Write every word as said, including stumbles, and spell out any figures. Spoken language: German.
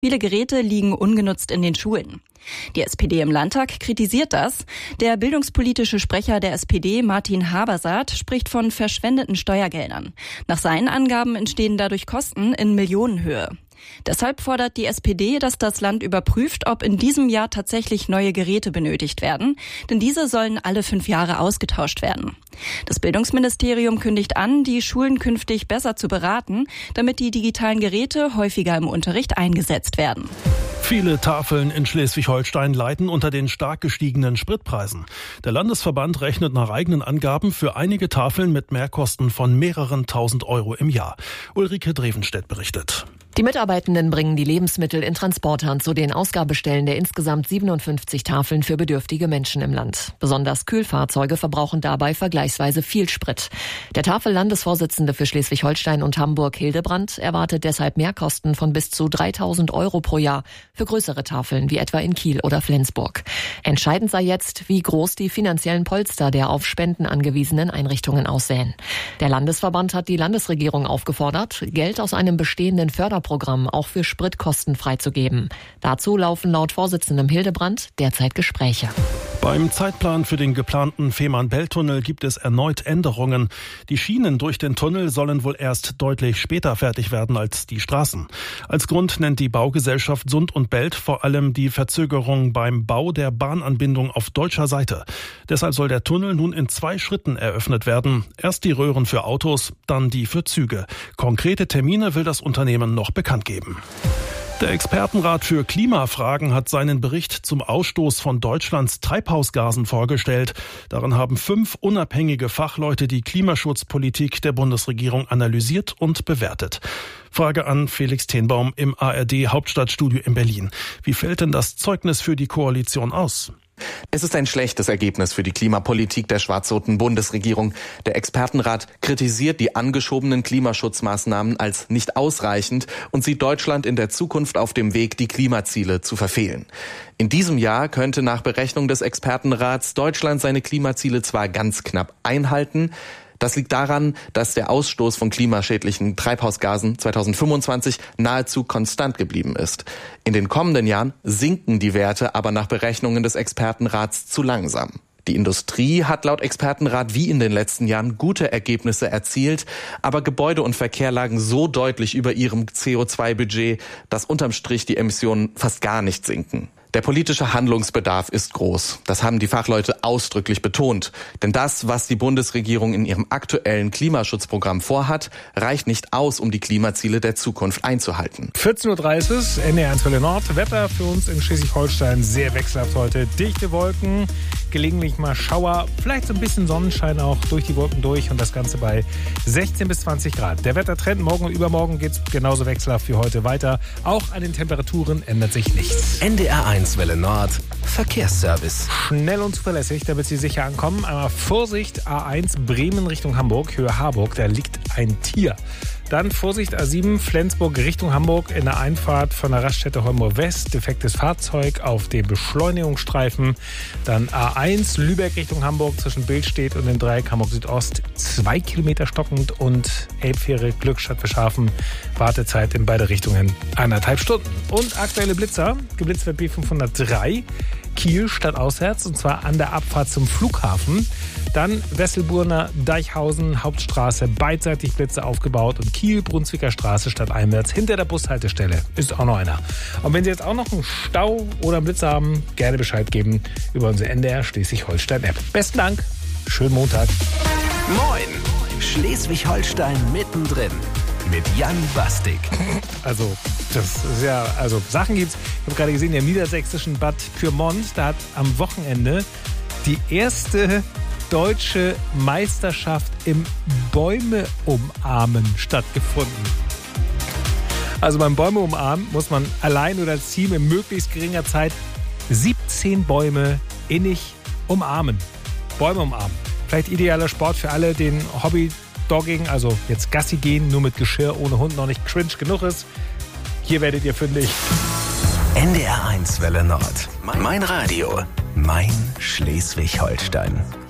Viele Geräte liegen ungenutzt in den Schulen. Die S P D im Landtag kritisiert das. Der bildungspolitische Sprecher der S P D, Martin Habersaat, spricht von verschwendeten Steuergeldern. Nach seinen Angaben entstehen dadurch Kosten in Millionenhöhe. Deshalb fordert die S P D, dass das Land überprüft, ob in diesem Jahr tatsächlich neue Geräte benötigt werden, denn diese sollen alle fünf Jahre ausgetauscht werden. Das Bildungsministerium kündigt an, die Schulen künftig besser zu beraten, damit die digitalen Geräte häufiger im Unterricht eingesetzt werden. Viele Tafeln in Schleswig-Holstein leiden unter den stark gestiegenen Spritpreisen. Der Landesverband rechnet nach eigenen Angaben für einige Tafeln mit Mehrkosten von mehreren tausend Euro im Jahr. Ulrike Drevenstedt berichtet. Die Mitarbeitenden bringen die Lebensmittel in Transportern zu den Ausgabestellen der insgesamt siebenundfünfzig Tafeln für bedürftige Menschen im Land. Besonders Kühlfahrzeuge verbrauchen dabei vergleichsweise viel Sprit. Der Tafellandesvorsitzende für Schleswig-Holstein und Hamburg, Hildebrand, erwartet deshalb Mehrkosten von bis zu dreitausend Euro pro Jahr für größere Tafeln wie etwa in Kiel oder Flensburg. Entscheidend sei jetzt, wie groß die finanziellen Polster der auf Spenden angewiesenen Einrichtungen aussehen. Der Landesverband hat die Landesregierung aufgefordert, Geld aus einem bestehenden Förderprogramm auch für Spritkosten freizugeben. Dazu laufen laut Vorsitzendem Hildebrand derzeit Gespräche. Beim Zeitplan für den geplanten Fehmarn-Belt-Tunnel gibt es erneut Änderungen. Die Schienen durch den Tunnel sollen wohl erst deutlich später fertig werden als die Straßen. Als Grund nennt die Baugesellschaft Sund und Belt vor allem die Verzögerung beim Bau der Bahnanbindung auf deutscher Seite. Deshalb soll der Tunnel nun in zwei Schritten eröffnet werden. Erst die Röhren für Autos, dann die für Züge. Konkrete Termine will das Unternehmen noch bekannt geben. Der Expertenrat für Klimafragen hat seinen Bericht zum Ausstoß von Deutschlands Treibhausgasen vorgestellt. Darin haben fünf unabhängige Fachleute die Klimaschutzpolitik der Bundesregierung analysiert und bewertet. Frage an Felix Tenbaum im A R D Hauptstadtstudio in Berlin. Wie fällt denn das Zeugnis für die Koalition aus? Es ist ein schlechtes Ergebnis für die Klimapolitik der schwarz-roten Bundesregierung. Der Expertenrat kritisiert die angeschobenen Klimaschutzmaßnahmen als nicht ausreichend und sieht Deutschland in der Zukunft auf dem Weg, die Klimaziele zu verfehlen. In diesem Jahr könnte nach Berechnung des Expertenrats Deutschland seine Klimaziele zwar ganz knapp einhalten. Das liegt daran, dass der Ausstoß von klimaschädlichen Treibhausgasen zweitausendfünfundzwanzig nahezu konstant geblieben ist. In den kommenden Jahren sinken die Werte aber nach Berechnungen des Expertenrats zu langsam. Die Industrie hat laut Expertenrat wie in den letzten Jahren gute Ergebnisse erzielt, aber Gebäude und Verkehr lagen so deutlich über ihrem C O zwei Budget, dass unterm Strich die Emissionen fast gar nicht sinken. Der politische Handlungsbedarf ist groß. Das haben die Fachleute ausdrücklich betont. Denn das, was die Bundesregierung in ihrem aktuellen Klimaschutzprogramm vorhat, reicht nicht aus, um die Klimaziele der Zukunft einzuhalten. vierzehn Uhr dreißig, N D R eins Welle Nord. Wetter für uns in Schleswig-Holstein sehr wechselhaft heute. Dichte Wolken, gelegentlich mal Schauer, vielleicht so ein bisschen Sonnenschein auch durch die Wolken durch und das Ganze bei sechzehn bis zwanzig Grad. Der Wettertrend morgen und übermorgen geht es genauso wechselhaft wie heute weiter. Auch an den Temperaturen ändert sich nichts. N D R eins Welle Nord, Verkehrsservice. Schnell und zuverlässig, damit Sie sicher ankommen. Einmal Vorsicht, A eins Bremen Richtung Hamburg, Höhe Harburg, da liegt ein Tier. Dann Vorsicht A sieben Flensburg Richtung Hamburg in der Einfahrt von der Raststätte Holmoor West. Defektes Fahrzeug auf dem Beschleunigungsstreifen. Dann A eins Lübeck Richtung Hamburg zwischen Billstedt und dem Dreieck Hamburg Südost. Zwei Kilometer stockend und Elbfähre Glückstadt Beschafen. Wartezeit in beide Richtungen eineinhalb Stunden. Und aktuelle Blitzer. Geblitzt wird B fünfhundertdrei. Kiel stadtauswärts und zwar an der Abfahrt zum Flughafen. Dann Wesselburner, Deichhausen, Hauptstraße, beidseitig Blitze aufgebaut und Kiel, Brunswicker Straße stadteinwärts hinter der Bushaltestelle. Ist auch noch einer. Und wenn Sie jetzt auch noch einen Stau oder einen Blitzer haben, gerne Bescheid geben über unsere N D R Schleswig-Holstein-App. Besten Dank, schönen Montag. Moin, Schleswig-Holstein mittendrin. Mit Jan Bastik. Also, das ist ja, also Sachen gibt's. Ich habe gerade gesehen, im niedersächsischen Bad Pyrmont, da hat am Wochenende die erste deutsche Meisterschaft im Bäume umarmen stattgefunden. Also beim Bäume umarmen muss man allein oder als Team in möglichst geringer Zeit siebzehn Bäume innig umarmen. Bäume umarmen. Vielleicht idealer Sport für alle, den Hobby Dogging, also jetzt Gassi gehen, nur mit Geschirr, ohne Hund, noch nicht cringe genug ist. Hier werdet ihr fündig. N D R eins Welle Nord. Mein Radio. Mein Schleswig-Holstein.